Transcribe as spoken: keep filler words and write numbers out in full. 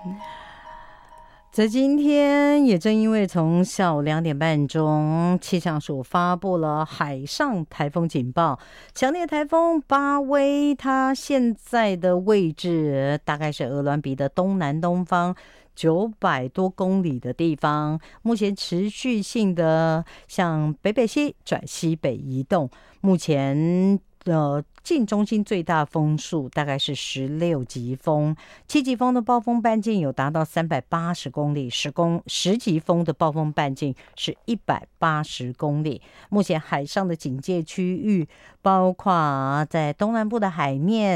在今天，也正因为从下午两点半钟，气象署发布了海上台风警报，强烈台风巴威，它现在的位置大概是鹅銮鼻的东南东方九百多公里的地方，目前持续性的向北北西转西北移动，目前呃，近中心最大风速大概是十六级风，七级风的暴风半径有达到三百八十公里，十公十级风的暴风半径是一百八十公里。目前海上的警戒区域包括在东南部的海面。